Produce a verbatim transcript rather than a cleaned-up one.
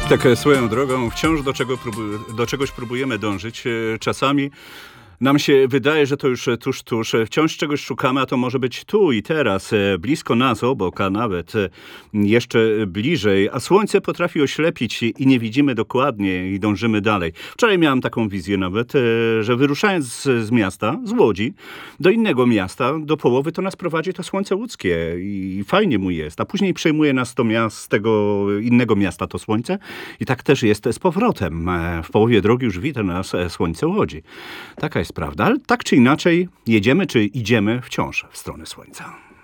Tak swoją drogą wciąż do, czego próbu- do czegoś próbujemy dążyć. Czasami nam się wydaje, że to już tuż, tuż. Wciąż czegoś szukamy, a to może być tu i teraz, blisko nas, obok, a nawet jeszcze bliżej. A słońce potrafi oślepić i nie widzimy dokładnie i dążymy dalej. Wczoraj miałem taką wizję nawet, że wyruszając z, z miasta, z Łodzi, do innego miasta, do połowy, to nas prowadzi to słońce łódzkie i fajnie mu jest. A później przejmuje nas to miast, z tego innego miasta to słońce i tak też jest z powrotem. W połowie drogi już wita nas słońce Łodzi. Taka jest prawda, ale tak czy inaczej jedziemy czy idziemy wciąż w stronę słońca.